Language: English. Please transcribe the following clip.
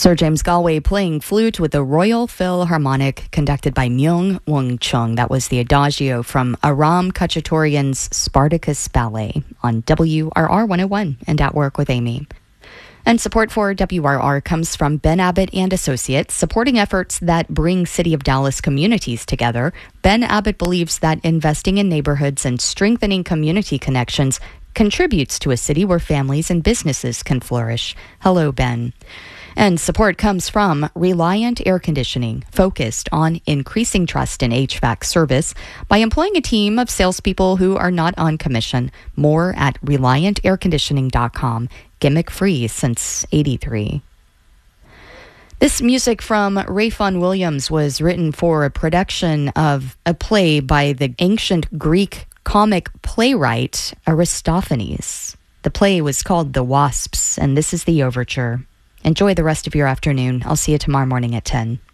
Sir James Galway playing flute with the Royal Philharmonic, conducted by Myung Wong Chung. That was the Adagio from Aram Khachaturian's Spartacus Ballet on WRR 101 and At Work with Amy. And support for WRR comes from Ben Abbott and Associates, supporting efforts that bring City of Dallas communities together. Ben Abbott believes that investing in neighborhoods and strengthening community connections contributes to a city where families and businesses can flourish. Hello, Ben. And support comes from Reliant Air Conditioning, focused on increasing trust in HVAC service by employing a team of salespeople who are not on commission. More at ReliantAirConditioning.com. Gimmick-free since '83. This music from Rayfon Williams was written for a production of a play by the ancient Greek comic playwright Aristophanes. The play was called The Wasps, and this is the overture. Enjoy the rest of your afternoon. I'll see you tomorrow morning at 10.